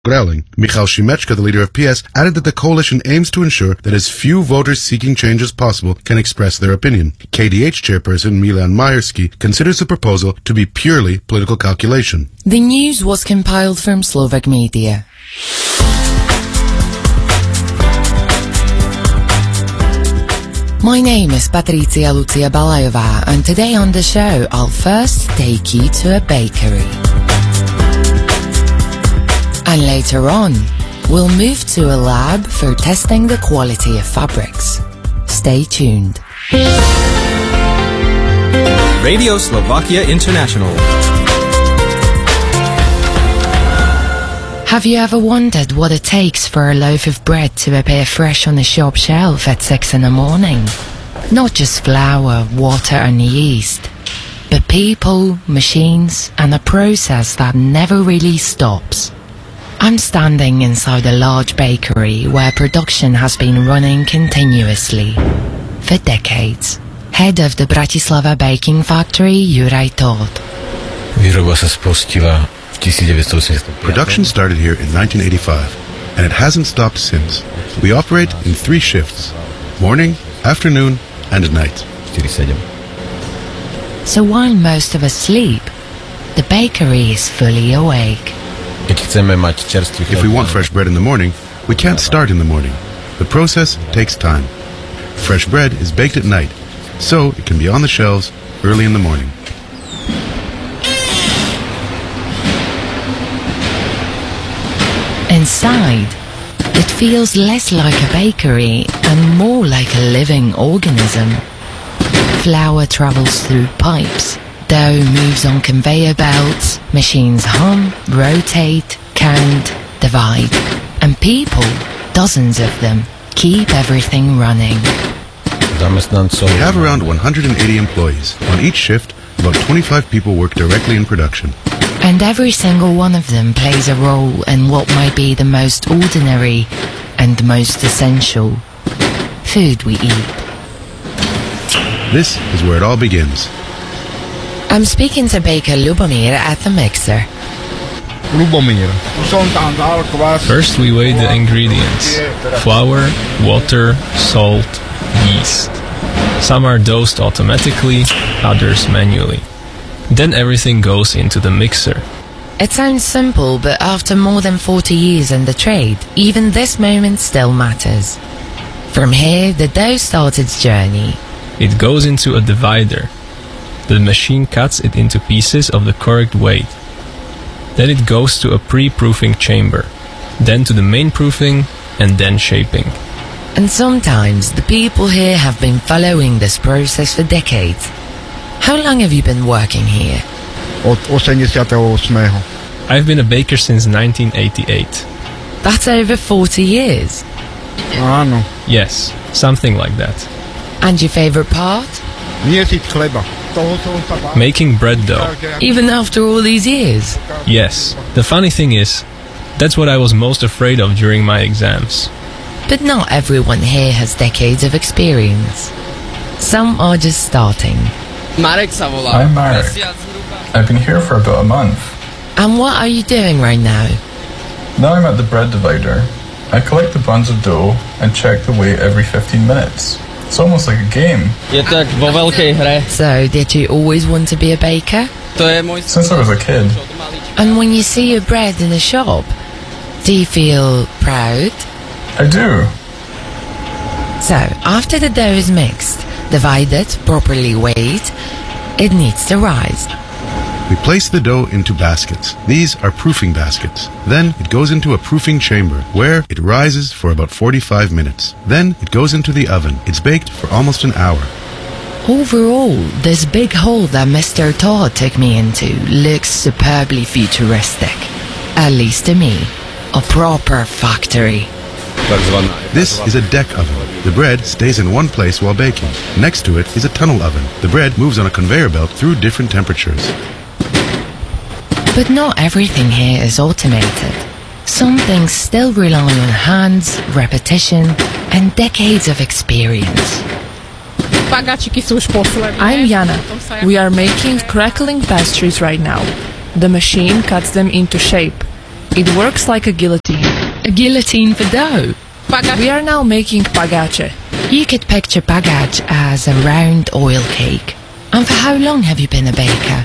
Gröling. Michal Shimechka, the leader of PS, added that the coalition aims to ensure that as few voters seeking change as possible can express their opinion. KDH chairperson Milan Majersky considers the proposal to be purely political calculation. The news was compiled from Slovak media. My name is Patricia Lucia Balajová, and today on the show I'll first take you to a bakery. And later on, we'll move to a lab for testing the quality of fabrics. Stay tuned. Radio Slovakia International. Have you ever wondered what it takes for a loaf of bread to appear fresh on the shop shelf at 6 in the morning? Not just flour, water and yeast, but people, machines and a process that never really stops. I'm standing inside a large bakery where production has been running continuously for decades. Head of the Bratislava baking factory, Juraj Todt. Výroba sa spustila v 1985. Production started here in 1985, and it hasn't stopped since. We operate in 3 shifts: morning, afternoon, and night. 4-7. So while most of us sleep, the bakery is fully awake. If we want fresh bread in the morning, we can't start in the morning. The process takes time. Fresh bread is baked at night, so it can be on the shelves early in the morning. Inside, it feels less like a bakery and more like a living organism. Flour travels through pipes. Dough moves on conveyor belts, machines hum, rotate, count, divide. And people, dozens of them, keep everything running. We have around 180 employees. On each shift, about 25 people work directly in production. And every single one of them plays a role in what might be the most ordinary and the most essential food we eat. This is where it all begins. I'm speaking to baker Lubomir at the mixer. First we weigh the ingredients: flour, water, salt, yeast. Some are dosed automatically, others manually. Then everything goes into the mixer. It sounds simple, but after more than 40 years in the trade, even this moment still matters. From here, the dough starts its journey. It goes into a divider. The machine cuts it into pieces of the correct weight. Then it goes to a pre-proofing chamber, then to the main proofing, and then shaping. And sometimes the people here have been following this process for decades. How long have you been working here? I've been a baker since 1988. That's over 40 years. Yes, something like that. And your favorite part? Making bread dough. Even after all these years? Yes. The funny thing is, that's what I was most afraid of during my exams. But not everyone here has decades of experience. Some are just starting. I'm Marek. I've been here for about a month. And what are you doing right now? Now I'm at the bread divider. I collect the buns of dough and check the weight every 15 minutes. It's almost like a game. So, did you always want to be a baker? Since I was a kid. And when you see your bread in the shop, do you feel proud? I do. So, after the dough is mixed, divided, properly weighed, it needs to rise. We place the dough into baskets. These are proofing baskets. Then it goes into a proofing chamber, where it rises for about 45 minutes. Then it goes into the oven. It's baked for almost an hour. Overall, this big hall that Mr. Todd took me into looks superbly futuristic. At least to me. A proper factory. This is a deck oven. The bread stays in one place while baking. Next to it is a tunnel oven. The bread moves on a conveyor belt through different temperatures. But not everything here is automated. Some things still rely on hands, repetition, and decades of experience. I'm Jana. We are making crackling pastries right now. The machine cuts them into shape. It works like a guillotine. A guillotine for dough. We are now making pagače. You could picture pagaj as a round oil cake. And for how long have you been a baker?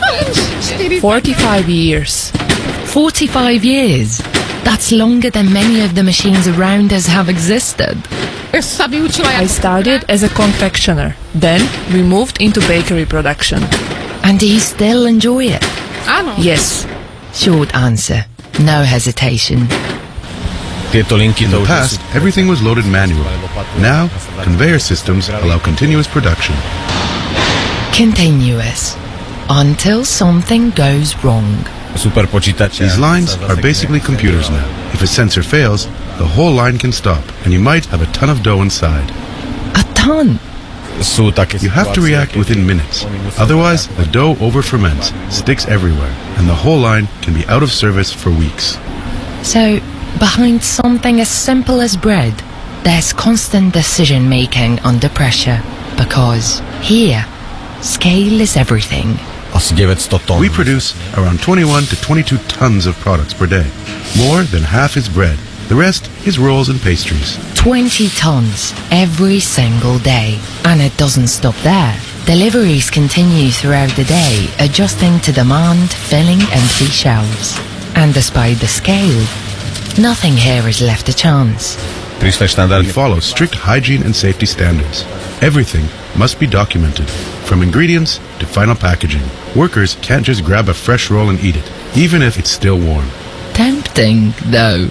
45 years. 45 years. That's longer than many of the machines around us have existed. I started as a confectioner. Then we moved into bakery production. And do you still enjoy it? Yes. Short answer. No hesitation. In the past, everything was loaded manually. Now, conveyor systems allow continuous production. Continuous. Until something goes wrong. These lines are basically computers now. If a sensor fails, the whole line can stop, and you might have a ton of dough inside. A ton. You have to react within minutes. Otherwise, the dough over-ferments, sticks everywhere, and the whole line can be out of service for weeks. So, behind something as simple as bread, there's constant decision-making under pressure. Because here, scale is everything. We produce around 21 to 22 tons of products per day. More than half is bread. The rest is rolls and pastries. 20 tons every single day. And it doesn't stop there. Deliveries continue throughout the day, adjusting to demand, filling empty shelves. And despite the scale, nothing here is left to chance. We follow strict hygiene and safety standards. Everything must be documented, from ingredients to final packaging. Workers can't just grab a fresh roll and eat it, even if it's still warm. Tempting, though.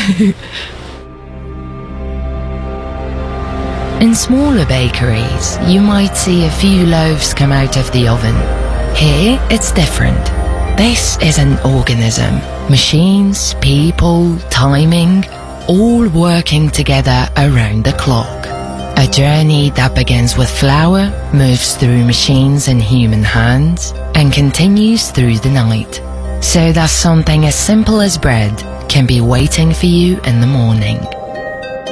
In smaller bakeries, you might see a few loaves come out of the oven. Here, it's different. This is an organism. Machines, people, timing, all working together around the clock. A journey that begins with flour, moves through machines and human hands, and continues through the night. So that something as simple as bread can be waiting for you in the morning.